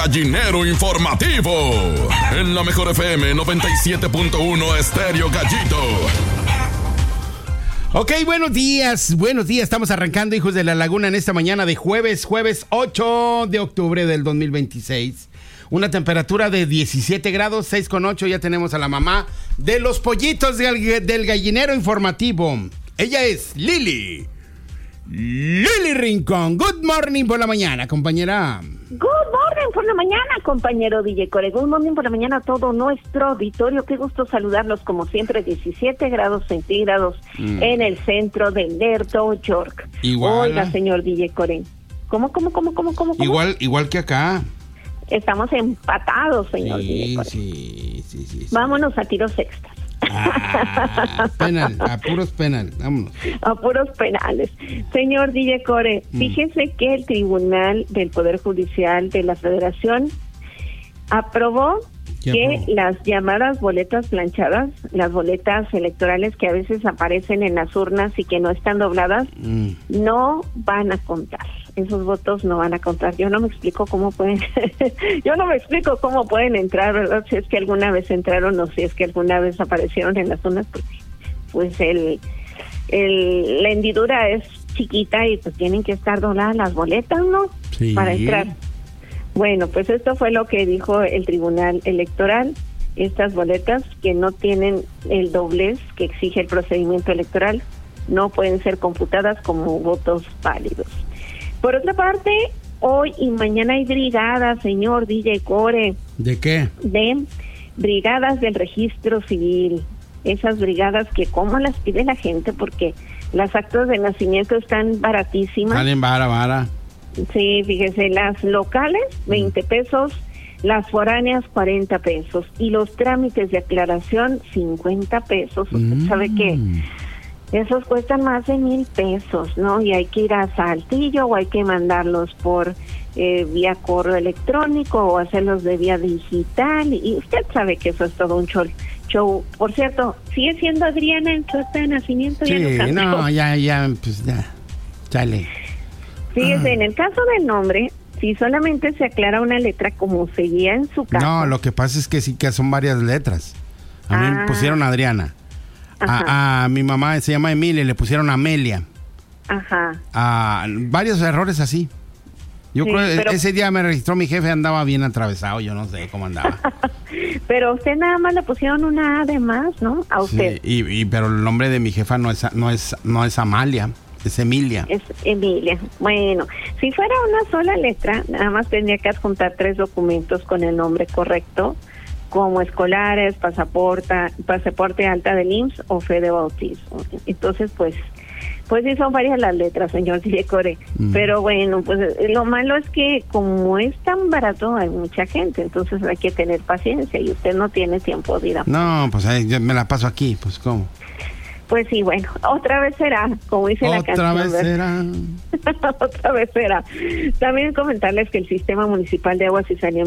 Gallinero Informativo. En la Mejor FM 97.1 Estéreo Gallito. Ok, buenos días, estamos arrancando, hijos de la laguna, en esta mañana de jueves 8 de octubre del 2026. Una temperatura de 17 grados, 6,8, ya tenemos a la mamá de los pollitos del Gallinero Informativo. Ella es Lili Rincón. Good morning por la mañana, compañera. Good morning por la mañana, compañero DJ Core. Good morning por la mañana a todo nuestro auditorio. Qué gusto saludarlos, como siempre, 17 grados centígrados en el centro de Lerdo, York. Igual. Oiga, señor DJ Core. ¿Cómo? Igual que acá. Estamos empatados, señor DJ Core. Sí. Vámonos a tiros extras. Penal, a puros penal, vámonos. A puros penales. Señor DJ Core, fíjese que el Tribunal del Poder Judicial de la Federación aprobó que las llamadas boletas planchadas, las boletas electorales que a veces aparecen en las urnas y que no están dobladas, no van a contar. Esos votos no van a contar. Yo no me explico cómo pueden entrar, ¿verdad? Si es que alguna vez entraron o si es que alguna vez aparecieron en las urnas, pues la hendidura es chiquita y pues tienen que estar dobladas las boletas, ¿no? Sí. Para entrar. Bueno, pues esto fue lo que dijo el Tribunal Electoral. Estas boletas que no tienen el doblez que exige el procedimiento electoral no pueden ser computadas como votos válidos. Por otra parte, hoy y mañana hay brigadas, señor DJ Core. ¿De qué? De brigadas del registro civil. Esas brigadas que como las pide la gente, porque las actas de nacimiento están baratísimas. Salen vara. Sí, fíjese, las locales, 20 pesos, las foráneas, 40 pesos, y los trámites de aclaración, 50 pesos. Usted sabe que esos cuestan más de 1,000 pesos, ¿no? Y hay que ir a Saltillo o hay que mandarlos por vía correo electrónico o hacerlos de vía digital, y usted sabe que eso es todo un show. Por cierto, ¿sigue siendo Adriana en su acta de nacimiento? Sí, ya, chale. Fíjese, en el caso del nombre, si solamente se aclara una letra como seguía en su caso. No, lo que pasa es que sí que son varias letras. A mí me pusieron Adriana. A mi mamá se llama Emilia y le pusieron Amelia. Ajá. Varios errores así. Yo sí, creo que ese día me registró mi jefe, andaba bien atravesado, yo no sé cómo andaba. Pero a usted nada más le pusieron una A de más, ¿no? A usted. Sí, pero el nombre de mi jefa no es Amalia. Es Emilia. Es Emilia. Bueno, si fuera una sola letra, nada más tendría que adjuntar 3 documentos con el nombre correcto, como escolares, pasaporte alta del IMSS o fe de bautismo. Entonces, pues sí son varias las letras, señor Core. Pero bueno, pues lo malo es que como es tan barato, hay mucha gente, entonces hay que tener paciencia y usted no tiene tiempo de ir a... No, pues yo me la paso aquí, pues ¿cómo? Pues sí, bueno, otra vez será, como dice la canción. Otra vez será. Otra vez será. También comentarles que el Sistema Municipal de Aguas y Saneamiento